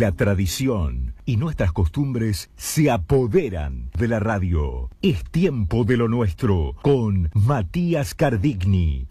La tradición y nuestras costumbres se apoderan de la radio. Es tiempo de lo nuestro con Matías Cardigni.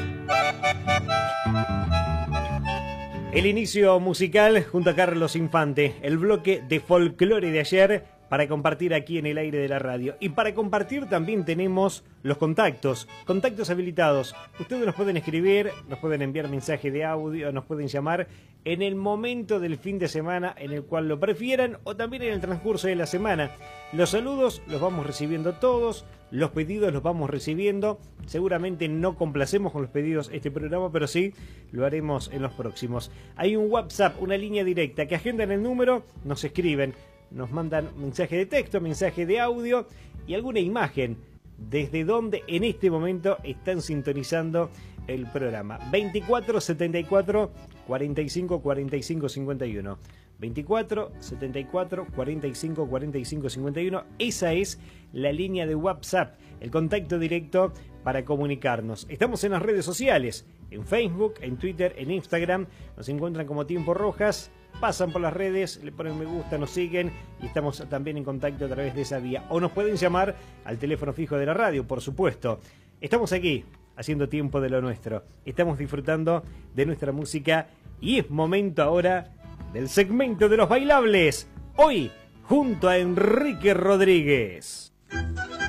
El inicio musical junto a Carlos Infante, el bloque de folclore de ayer para compartir aquí en el aire de la radio. Y para compartir también tenemos los contactos habilitados. Ustedes nos pueden escribir, nos pueden enviar mensaje de audio, nos pueden llamar en el momento del fin de semana en el cual lo prefieran o también en el transcurso de la semana. Los saludos los vamos recibiendo todos, los pedidos los vamos recibiendo. Seguramente no complacemos con los pedidos este programa, pero sí lo haremos en los próximos. Hay un WhatsApp, una línea directa que agendan el número, nos escriben, nos mandan mensaje de texto, mensaje de audio y alguna imagen desde donde en este momento están sintonizando el programa. 24 74 45 45 51. 24 74 45 45 51. Esa es la línea de WhatsApp, el contacto directo para comunicarnos. Estamos en las redes sociales, en Facebook, en Twitter, en Instagram. Nos encuentran como Tiempo Rojas. Pasan por las redes, le ponen me gusta, nos siguen y estamos también en contacto a través de esa vía. O nos pueden llamar al teléfono fijo de la radio, por supuesto. Estamos aquí haciendo tiempo de lo nuestro. Estamos disfrutando de nuestra música y es momento ahora del segmento de los bailables. Hoy, junto a Enrique Rodríguez.